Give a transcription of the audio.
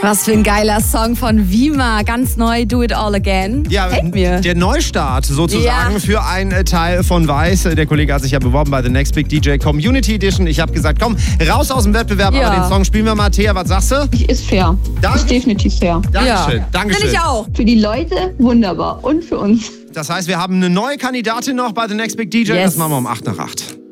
Was für ein geiler Song von Vima. Ganz neu, Do It All Again. Ja, der Neustart sozusagen für einen Teil von Weiß. Der Kollege hat sich ja beworben bei The Next Big DJ Community Edition. Ich habe gesagt, komm, raus aus dem Wettbewerb, aber den Song spielen wir mal. Thea, was sagst du? Ist fair. Ist definitiv fair. Dankeschön. Dankeschön. Finde ich auch. Für die Leute wunderbar und für uns. Das heißt, wir haben eine neue Kandidatin noch bei The Next Big DJ. Yes. Das machen wir um 8 nach 8.